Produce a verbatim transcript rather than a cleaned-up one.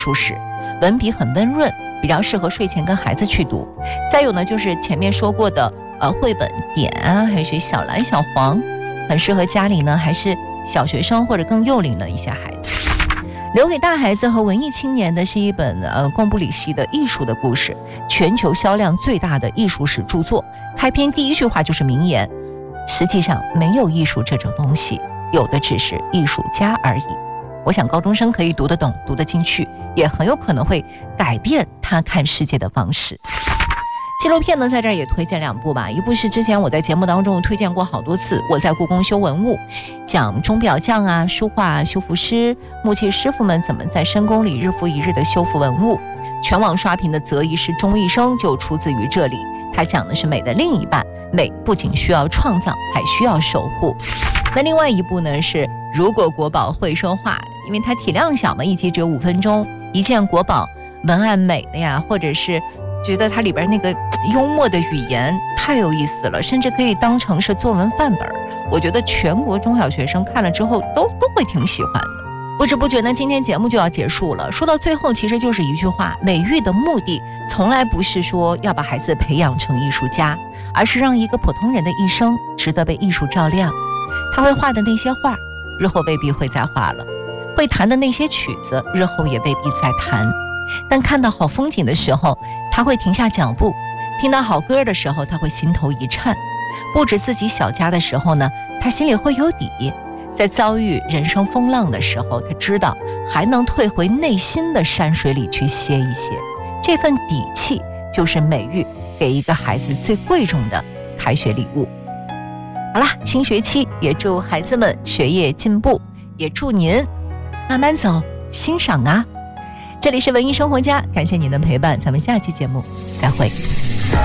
术史，文笔很温润，比较适合睡前跟孩子去读。再有呢，就是前面说过的呃绘本点啊，还有些小蓝小黄，很适合家里呢还是小学生或者更幼龄的一些孩子。留给大孩子和文艺青年的是一本呃贡布里希的艺术的故事，全球销量最大的艺术史著作。开篇第一句话就是名言：实际上没有艺术这种东西，有的只是艺术家而已。我想高中生可以读得懂，读得进去，也很有可能会改变他看世界的方式。纪录片呢，在这儿也推荐两部吧。一部是之前我在节目当中推荐过好多次，我在故宫修文物，讲钟表匠啊、书画修复师、木器师傅们怎么在深宫里日复一日的修复文物。全网刷屏的择一师钟一生就出自于这里。他讲的是美的另一半，美不仅需要创造，还需要守护。那另外一部呢是如果国宝会说话，因为它体量小嘛，一集只有五分钟，一见国宝文案美的呀，或者是觉得它里边那个幽默的语言太有意思了，甚至可以当成是作文范本。我觉得全国中小学生看了之后都都会挺喜欢的。不知不觉呢，今天节目就要结束了。说到最后，其实就是一句话：美育的目的从来不是说要把孩子培养成艺术家，而是让一个普通人的一生值得被艺术照亮。他会画的那些画，日后未必会再画了；会弹的那些曲子，日后也未必再弹。但看到好风景的时候，他会停下脚步；听到好歌的时候，他会心头一颤。布置自己小家的时候呢，他心里会有底。在遭遇人生风浪的时候，他知道还能退回内心的山水里去歇一歇。这份底气就是美育给一个孩子最贵重的开学礼物。好啦，新学期也祝孩子们学业进步，也祝您慢慢走，欣赏啊。这里是文艺生活家，感谢您的陪伴，咱们下期节目再会。